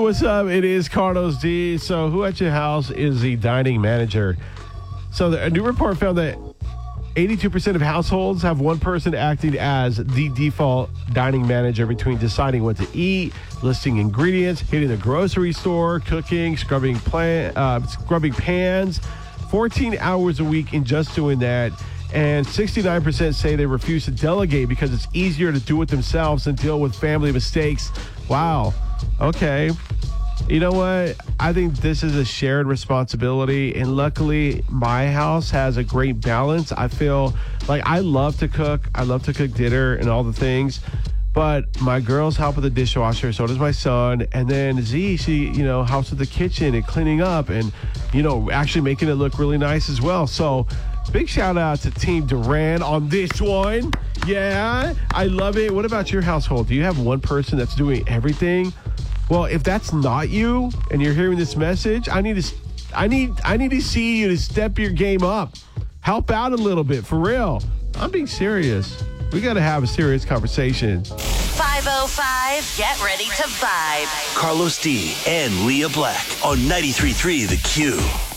What's up? It is Carlos D. So who at your house is the dining manager? So a new report found that 82% of households have one person acting as the default dining manager between deciding what to eat, listing ingredients, hitting the grocery store, cooking, scrubbing pans, 14 hours a week in just doing that. And 69% say they refuse to delegate because it's easier to do it themselves than deal with family mistakes. Wow. Okay. You know what? I think this is a shared responsibility, and luckily my house has a great balance. I feel like I love to cook. I love to cook dinner and all the things, but my girls help with the dishwasher. So does my son. And then Z, she, helps with the kitchen and cleaning up and, actually making it look really nice as well. So big shout out to Team Duran on this one. Yeah, I love it. What about your household? Do you have one person that's doing everything? Well, if that's not you and you're hearing this message, I need to see you to step your game up. Help out a little bit, for real. I'm being serious. We got to have a serious conversation. 505, get ready to vibe. Carlos D and Leah Black on 93.3 The Q.